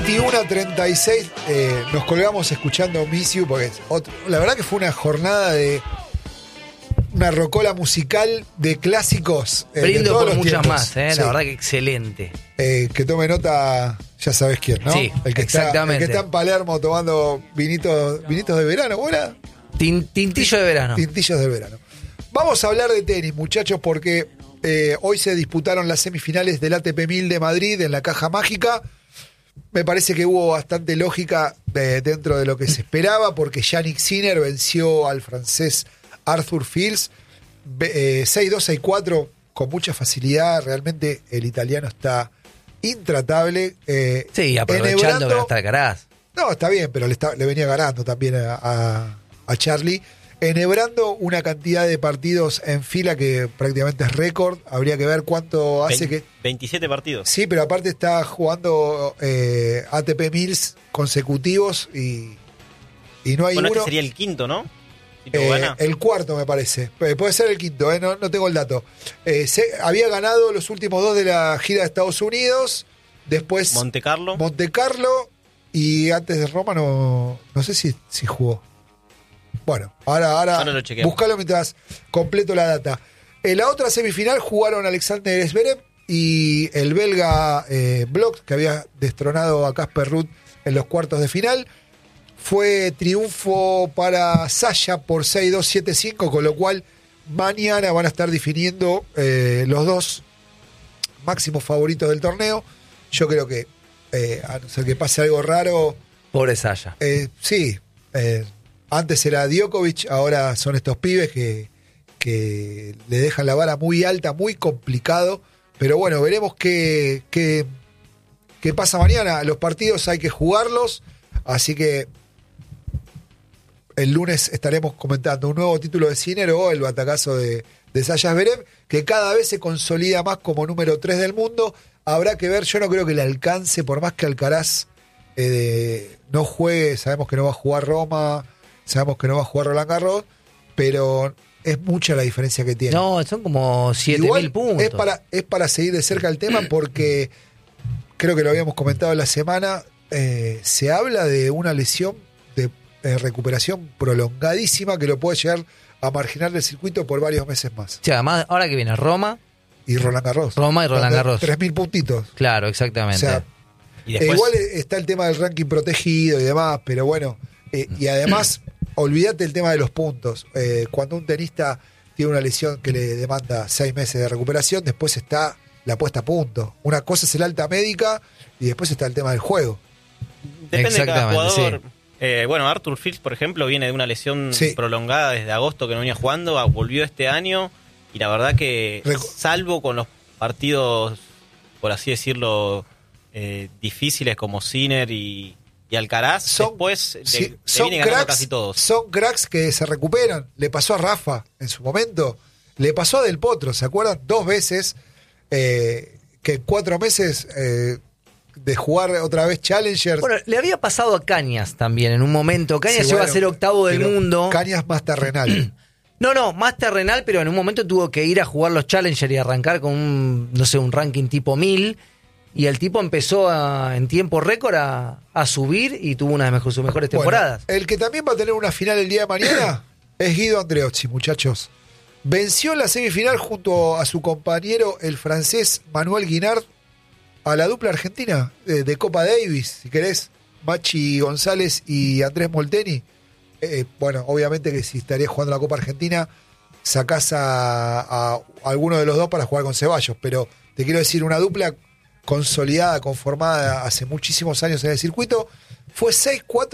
21:36, nos colgamos escuchando Miss You porque la verdad que fue una jornada de una rocola musical de clásicos. Brindo por muchas tiempos. más, Sí. la verdad que excelente. Que tome nota, ya sabes quién, ¿no? Sí, el que exactamente. está en Palermo tomando vinitos de verano, ¿verdad? Tintillo de verano. Tintillos de verano. Vamos a hablar de tenis, muchachos, porque hoy se disputaron las semifinales del ATP 1000 de Madrid en la Caja Mágica. Me parece que hubo bastante lógica dentro de lo que se esperaba, porque Jannik Sinner venció al francés Arthur Fils 6-2, 6-4 con mucha facilidad. Realmente el italiano está intratable. Sí, aprovechando que no está Alcaraz. No, está bien, pero le venía ganando también a Charlie. Enhebrando una cantidad de partidos en fila que prácticamente es récord. Habría que ver cuánto hace 27 partidos. Sí, pero aparte está jugando ATP 1000 consecutivos y no hay uno. Este sería el quinto, ¿no? Si lo gana. El cuarto, me parece. Puede ser el quinto, no tengo el dato. Había ganado los últimos dos de la gira de Estados Unidos. Después Monte Carlo. Y antes de Roma no sé si jugó. Bueno, ahora lo chequeamos. Buscalo mientras completo la data. En la otra semifinal jugaron Alexander Zverev y el belga Bloch, que había destronado a Casper Ruud en los cuartos de final. Fue triunfo para Sasha por 6-2, 7-5, con lo cual mañana van a estar definiendo los dos máximos favoritos del torneo. Yo creo que, a no ser que pase algo raro... Pobre Sasha. Sí, antes era Djokovic, ahora son estos pibes que le dejan la vara muy alta, muy complicado. Pero bueno, veremos qué pasa mañana. Los partidos hay que jugarlos, así que el lunes estaremos comentando un nuevo título de Sinner o el batacazo de Sasha Zverev, que cada vez se consolida más como número 3 del mundo. Habrá que ver, yo no creo que le alcance, por más que Alcaraz no juegue. Sabemos que no va a jugar Roma, sabemos que no va a jugar Roland Garros, pero es mucha la diferencia que tiene. No, son como 7.000 puntos. Es para seguir de cerca el tema, porque creo que lo habíamos comentado en la semana. Se habla de una lesión de recuperación prolongadísima que lo puede llegar a marginar del circuito por varios meses más. O sea, además, ahora que viene Roma y Roland Garros. 3.000 puntitos. Claro, exactamente. O sea, y después... igual está el tema del ranking protegido y demás, pero bueno, y además, olvídate el tema de los puntos. Cuando un tenista tiene una lesión que le demanda 6 meses de recuperación, después está la puesta a punto. Una cosa es el alta médica y después está el tema del juego. Depende de cada jugador. Sí. Bueno, Arthur Fils, por ejemplo, viene de una lesión Sí. prolongada desde agosto que no venía jugando, volvió este año y la verdad que, salvo con los partidos, por así decirlo, difíciles como Sinner y Alcaraz, después le viene ganando casi todos. Son cracks que se recuperan. Le pasó a Rafa en su momento, le pasó a Del Potro, ¿se acuerdan? 2 veces, que en 4 meses... de jugar otra vez Challenger. Bueno, le había pasado a Cañas también en un momento. Cañas llegó a ser octavo del mundo. Cañas más terrenal. No, más terrenal, pero en un momento tuvo que ir a jugar los Challenger y arrancar con un ranking tipo 1000. Y el tipo empezó en tiempo récord a subir y tuvo una de sus mejores temporadas. El que también va a tener una final el día de mañana es Guido Andreozzi, muchachos. Venció en la semifinal junto a su compañero, el francés Manuel Guinard, a la dupla argentina de Copa Davis, si querés, Machi González y Andrés Molteni. Bueno, obviamente que si estarías jugando la Copa Argentina, sacás a alguno de los dos para jugar con Ceballos, pero te quiero decir, una dupla consolidada, conformada hace muchísimos años en el circuito, fue 6-4